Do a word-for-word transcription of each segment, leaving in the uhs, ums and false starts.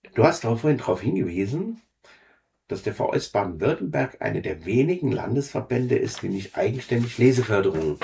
Du hast darauf vorhin darauf hingewiesen, dass der V S Baden-Württemberg eine der wenigen Landesverbände ist, die nicht eigenständig Leseförderung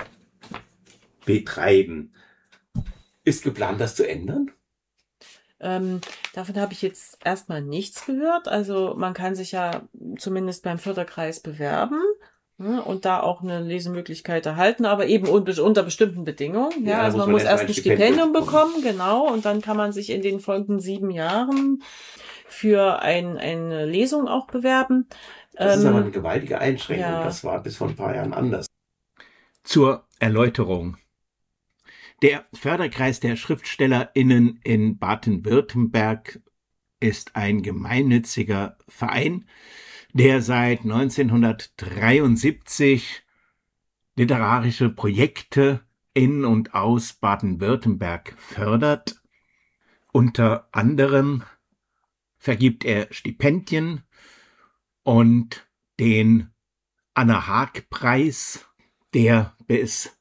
betreiben. Ist geplant, das zu ändern? Ähm, davon habe ich jetzt erstmal nichts gehört. Also man kann sich ja zumindest beim Förderkreis bewerben, ne, und da auch eine Lesemöglichkeit erhalten, aber eben unbe unter bestimmten Bedingungen. Ja, Ja, da also muss man man muss erst mal erst ein ein Stipendium Stipendium bekommen. bekommen, genau, und dann kann man sich in den folgenden sieben Jahren für ein, eine Lesung auch bewerben. Das ist aber eine Ähm, gewaltige Einschränkung. ja, Das war bis vor ein paar Jahren anders. Zur Erläuterung. Der Förderkreis der SchriftstellerInnen in Baden-Württemberg ist ein gemeinnütziger Verein, der seit neunzehnhundertdreiundsiebzig literarische Projekte in und aus Baden-Württemberg fördert. Unter anderem vergibt er Stipendien und den Anna-Haag-Preis, der bis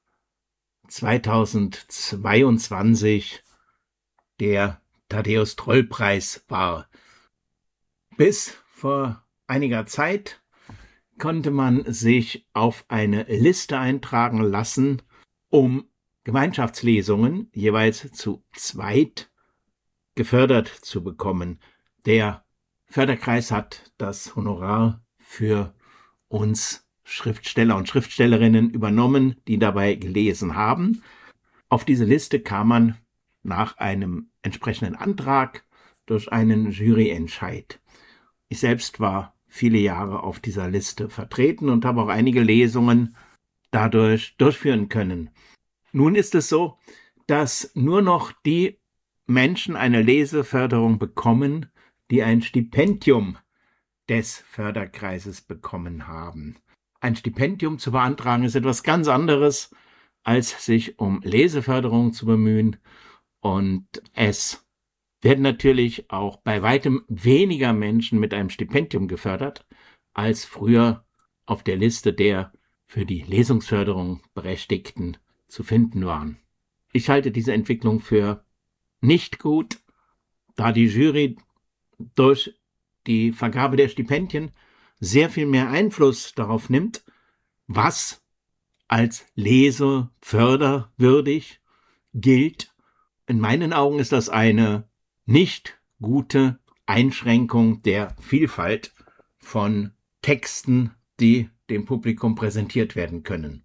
zweitausendzweiundzwanzig der Thaddäus-Troll-Preis war. Bis vor einiger Zeit konnte man sich auf eine Liste eintragen lassen, um Gemeinschaftslesungen jeweils zu zweit gefördert zu bekommen. Der Förderkreis hat das Honorar für uns Schriftsteller und Schriftstellerinnen übernommen, die dabei gelesen haben. Auf diese Liste kam man nach einem entsprechenden Antrag durch einen Juryentscheid. Ich selbst war viele Jahre auf dieser Liste vertreten und habe auch einige Lesungen dadurch durchführen können. Nun ist es so, dass nur noch die Menschen eine Leseförderung bekommen, die ein Stipendium des Förderkreises bekommen haben. Ein Stipendium zu beantragen ist etwas ganz anderes, als sich um Leseförderung zu bemühen. Und es werden natürlich auch bei weitem weniger Menschen mit einem Stipendium gefördert, als früher auf der Liste der für die Lesungsförderung Berechtigten zu finden waren. Ich halte diese Entwicklung für nicht gut, da die Jury durch die Vergabe der Stipendien sehr viel mehr Einfluss darauf nimmt, was als leseförderwürdig gilt. In meinen Augen ist das eine nicht gute Einschränkung der Vielfalt von Texten, die dem Publikum präsentiert werden können.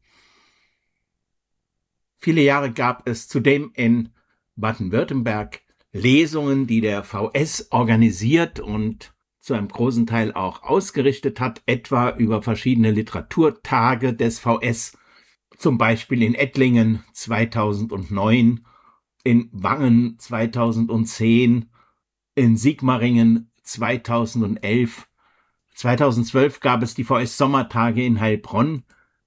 Viele Jahre gab es zudem in Baden-Württemberg Lesungen, die der V S organisiert und zu einem großen Teil auch ausgerichtet hat, etwa über verschiedene Literaturtage des V S, zum Beispiel in Ettlingen zweitausendneun, in Wangen zweitausendzehn, in Sigmaringen zweitausendelf. zweitausendzwölf gab es die V S-Sommertage in Heilbronn,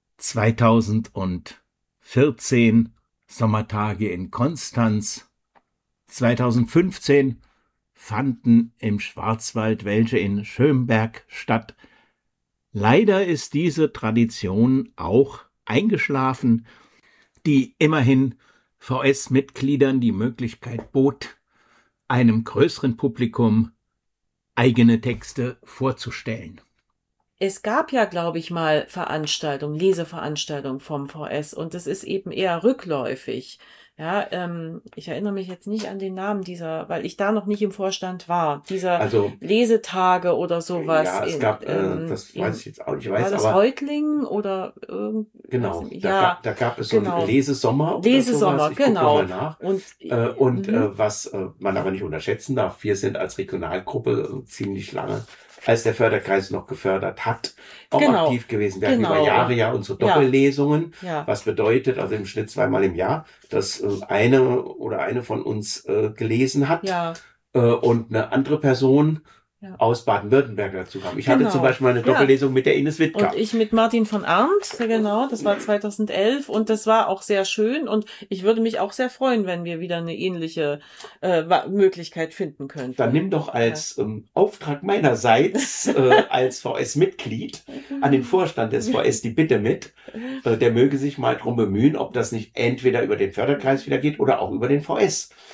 zweitausendvierzehn Sommertage in Konstanz, zweitausendfünfzehn fanden im Schwarzwald welche in Schönberg statt. Leider ist diese Tradition auch eingeschlafen, die immerhin V S-Mitgliedern die Möglichkeit bot, einem größeren Publikum eigene Texte vorzustellen. Es gab ja, glaube ich, mal Veranstaltungen, Leseveranstaltungen vom V S, und das ist eben eher rückläufig. Ja, ähm, ich erinnere mich jetzt nicht an den Namen dieser, weil ich da noch nicht im Vorstand war, dieser Also, Lesetage oder sowas. ja, es in, gab, äh, ähm, das in, weiß ich jetzt auch nicht, ich war weiß, das aber Reutlingen oder irgend, genau, weiß nicht, da, ja, gab, da gab es so genau. einen Lesesommer oder Lesesommer, sowas. Ich guck genau. mal nach. Und, Äh, und mhm. äh, was äh, man aber nicht unterschätzen darf, wir sind als Regionalgruppe äh, ziemlich lange, als der Förderkreis noch gefördert hat, auch Genau. aktiv gewesen. Wir hatten Genau. über Jahre ja unsere Ja. Doppellesungen, Ja. was bedeutet, also im Schnitt zweimal im Jahr, dass äh, eine oder eine von uns äh, gelesen hat Ja. äh, und eine andere Person Ja. aus Baden-Württemberg dazu kam. Ich Genau. hatte zum Beispiel mal eine Ja. Doppellesung mit der Ines Wittker. Und ich mit Martin von Arndt, genau, das war zweitausendelf, und das war auch sehr schön, und ich würde mich auch sehr freuen, wenn wir wieder eine ähnliche äh, Möglichkeit finden könnten. Dann nimm doch als ja. ähm, Auftrag meinerseits äh, als V S-Mitglied an den Vorstand des V S die Bitte mit, äh, der möge sich mal drum bemühen, ob das nicht entweder über den Förderkreis wieder geht oder auch über den V S.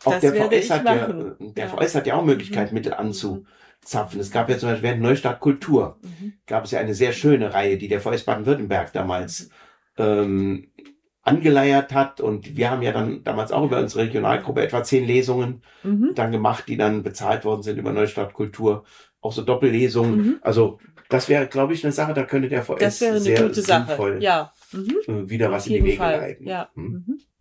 auch Das der werde V S ich hat ja, machen. der Ja. V S hat ja auch Möglichkeit, Mhm. Mittel anzuzapfen. Es gab ja zum Beispiel während Neustadt Kultur, Mhm. gab es ja eine sehr schöne Reihe, die der V S Baden-Württemberg damals ähm, angeleiert hat. Und wir haben ja dann damals auch über unsere Regionalgruppe etwa zehn Lesungen Mhm. dann gemacht, die dann bezahlt worden sind über Neustadt Kultur. Auch so Doppellesungen. Mhm. Also das wäre, glaube ich, eine Sache, da könnte der V S Das wäre eine sehr gute Sache. sinnvoll Ja. Mhm. äh, wieder Auf was in die jeden Wege Fall. leiten. Ja. Hm? Mhm.